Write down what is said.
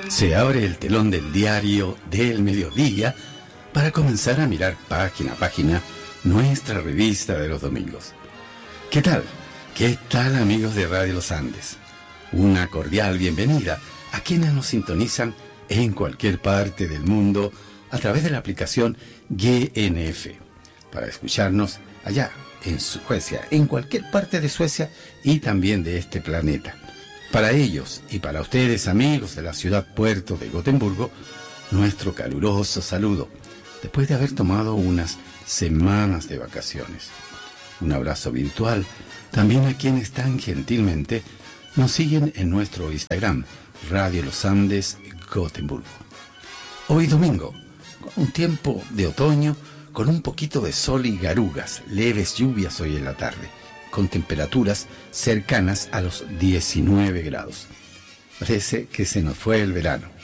Se abre el telón del diario del mediodía para comenzar a mirar página a página nuestra revista de los domingos. ¿Qué tal? ¿Qué tal, amigos de Radio Los Andes? Una cordial bienvenida a quienes nos sintonizan en cualquier parte del mundo a través de la aplicación GNF, para escucharnos allá en Suecia, en cualquier parte de Suecia y también de este planeta. Para ellos y para ustedes, amigos de la ciudad puerto de Gotemburgo, nuestro caluroso saludo, después de haber tomado unas semanas de vacaciones. Un abrazo virtual también a quienes tan gentilmente nos siguen en nuestro Instagram, Radio Los Andes Gotemburgo. Hoy domingo, con un tiempo de otoño, con un poquito de sol y garugas, leves lluvias hoy en la tarde, con temperaturas cercanas a los 19 grados. Parece que se nos fue el verano.